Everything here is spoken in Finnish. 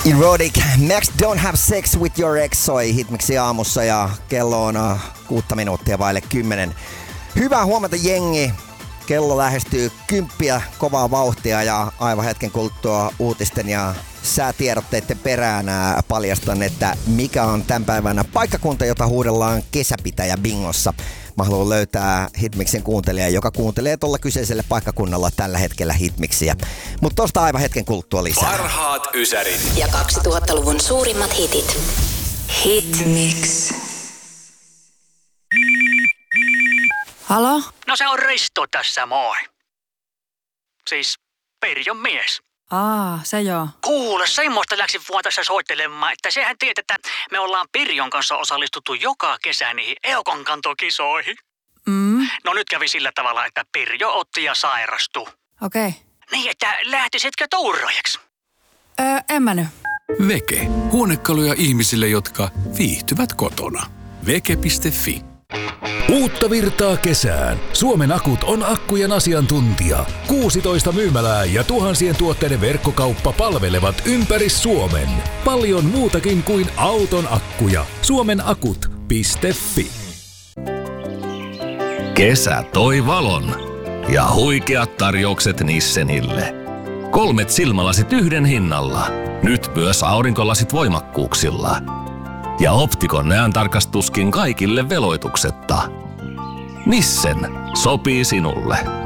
Erotic, Max Don't Have Sex With Your Ex soi Hitmixin aamussa ja kello on 6 minuuttia vaille 10. Hyvää huomenta jengi. Kello lähestyy 10 kovaa vauhtia ja aivan hetken kuluttua uutisten ja säätiedotteiden perään paljastan, että mikä on tämän päivänä paikkakunta, jota huudellaan kesäpitäjä bingossa. Mä haluan löytää Hitmixin kuuntelijaa, joka kuuntelee tuolla kyseisellä paikkakunnalla tällä hetkellä Hitmixiä. Mutta tosta aivan hetken kuluttua lisää. Parhaat ysärit. Ja 2000-luvun suurimmat hitit. Hitmix. Halo? No se on Risto tässä, moi. Siis Pirjon mies. Se joo. Kuule, semmoista läksin vaan tässä soittelemaan, että sehän tiedät, että me ollaan Pirjon kanssa osallistuttu joka kesä niihin EOKon kantokisoihin. No nyt kävi sillä tavalla, että Pirjo otti ja sairastui. Okei. Niin, että lähtisitkö tuuraajaksi? En mä nyt. Veke. Huonekaluja ihmisille, jotka viihtyvät kotona. Veke.fi. Uutta virtaa kesään. Suomen Akut on akkujen asiantuntija. 16 myymälää ja tuhansien tuotteiden verkkokauppa palvelevat ympäri Suomen. Paljon muutakin kuin auton akkuja. Suomenakut.fi. Kesä toi valon ja huikeat tarjoukset Nissenille. 3 silmälasit yhden hinnalla. Nyt myös aurinkolasit voimakkuuksilla. Ja Optikon näöntarkastuskin kaikille veloituksetta. Nissen sopii sinulle.